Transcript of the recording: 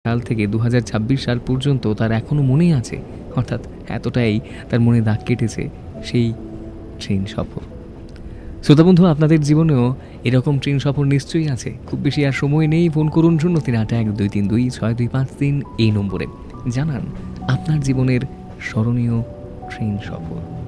সাল থেকে 2026 সাল পর্যন্ত তার এখনও মনেই আছে, অর্থাৎ এতটাই তার মনে দাগ কেটেছে সেই ট্রেন সফর। শ্রোতা বন্ধু, আপনাদের জীবনেও এরকম ট্রেন সফর নিশ্চয়ই আছে। খুব বেশি আর সময় নেই, ফোন করুন 038123326263 এই নম্বরে। জানান আপনার জীবনের স্মরণীয় ট্রেন সফর।